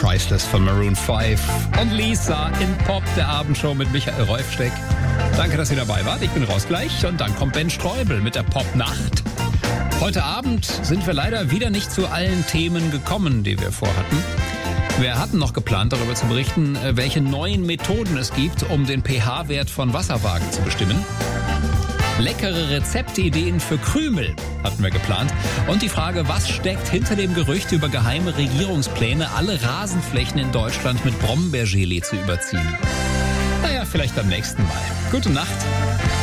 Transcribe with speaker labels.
Speaker 1: Priceless von Maroon 5 und Lisa in Pop, der Abendshow mit Michael Rolfsteck. Danke, dass ihr dabei wart. Ich bin raus gleich und dann kommt Ben Streubel mit der Popnacht. Heute Abend sind wir leider wieder nicht zu allen Themen gekommen, die wir vorhatten. Wir hatten noch geplant, darüber zu berichten, welche neuen Methoden es gibt, um den pH-Wert von Wasserwagen zu bestimmen. Leckere Rezeptideen für Krümel hatten wir geplant. Und die Frage, was steckt hinter dem Gerücht über geheime Regierungspläne, alle Rasenflächen in Deutschland mit Brombeergelee zu überziehen? Naja, vielleicht beim nächsten Mal. Gute Nacht.